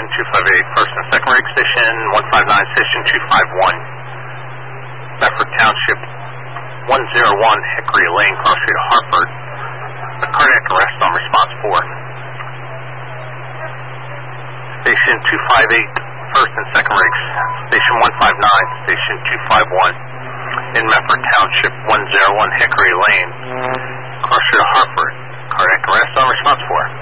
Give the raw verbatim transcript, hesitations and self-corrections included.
two five eight, first and second rig, station one five nine, station two five one. Medford Township, one oh one Hickory Lane, cross street of Hartford. A cardiac arrest on response four. Station two five eight, first and second rigs, station one five nine, station two five one. In Medford Township, one oh one Hickory Lane, cross street of Hartford. Cardiac arrest on response four.